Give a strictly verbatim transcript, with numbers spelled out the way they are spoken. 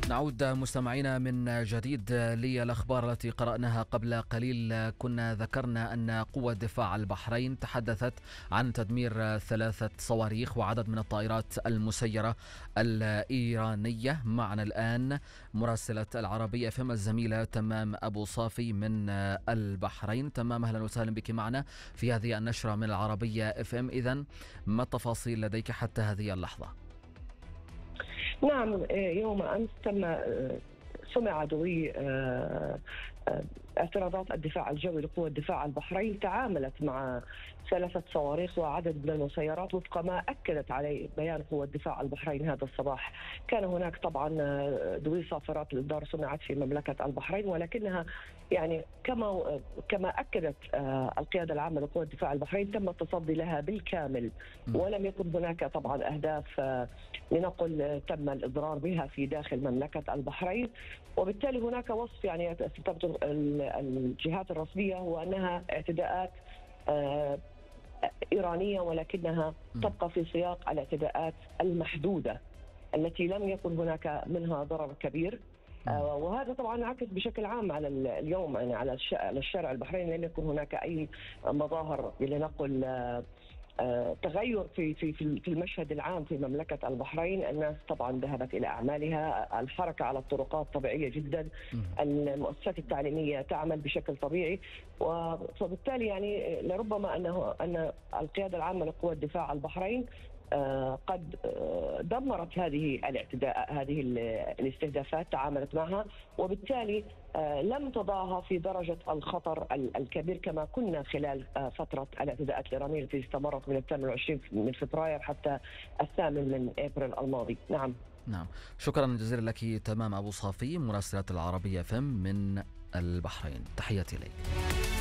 نعود مستمعينا من جديد للأخبار التي قرأناها قبل قليل. كنا ذكرنا أن قوة دفاع البحرين تحدثت عن تدمير ثلاثة صواريخ وعدد من الطائرات المسيرة الإيرانية. معنا الآن مراسلة العربية اف ام الزميلة تمام أبو صافي من البحرين. تمام، أهلا وسهلا بك معنا في هذه النشرة من العربية اف ام. إذن ما التفاصيل لديك حتى هذه اللحظة؟ نعم، يوم أمس تم سمع دوي اعتراضات الدفاع الجوي لقوة دفاع البحرين، تعاملت مع ثلاثة صواريخ وعدد من المسيرات وفق ما أكدت عليه بيان قوة دفاع البحرين هذا الصباح. كان هناك طبعا دوي صافرات للإصدار صنعت في مملكة البحرين، ولكنها يعني كما كما أكدت القيادة العامة لقوة دفاع البحرين تم التصدي لها بالكامل، ولم يكن هناك طبعا أهداف لنقل تم الإضرار بها في داخل مملكة البحرين. وبالتالي هناك وصف يعني تبدو الجهات الرسمية هو أنها اعتداءات إيرانية، ولكنها تبقى في سياق الاعتداءات المحدودة التي لم يكن هناك منها ضرر كبير. وهذا طبعا عكس بشكل عام على اليوم يعني على الشارع البحريني. لم يكن هناك أي مظاهر لنقل تغير في في في المشهد العام في مملكة البحرين. الناس طبعا ذهبت إلى أعمالها، الحركة على الطرقات طبيعية جدا، المؤسسات التعليمية تعمل بشكل طبيعي. وبالتالي يعني لربما أنه أن القيادة العامة لقوة دفاع البحرين قد دمرت هذه الاعتداء هذه الاستهدافات، تعاملت معها، وبالتالي لم تضعها في درجة الخطر الكبير كما كنا خلال فترة الاعتداءات الإيرانية التي استمرت من الثامن والعشرين من فبراير حتى الثامن من أبريل الماضي. نعم نعم، شكرا جزيلا لك تمام أبو صافي مراسلة العربية اف ام من البحرين. تحياتي لك.